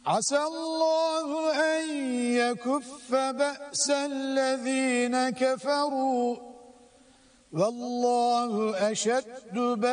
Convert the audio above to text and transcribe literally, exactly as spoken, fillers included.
عسى الله أن يكف بأس الذين كفروا والله أشد بأسا